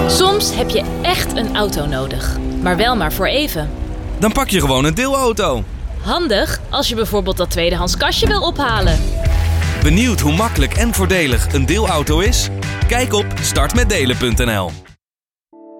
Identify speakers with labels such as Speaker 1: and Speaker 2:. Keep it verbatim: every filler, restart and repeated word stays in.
Speaker 1: Soms heb je echt een auto nodig, maar wel maar voor even.
Speaker 2: Dan pak je gewoon een deelauto.
Speaker 1: Handig als je bijvoorbeeld dat tweedehands kastje wil ophalen.
Speaker 2: Benieuwd hoe makkelijk en voordelig een deelauto is? Kijk op start met delen punt n l.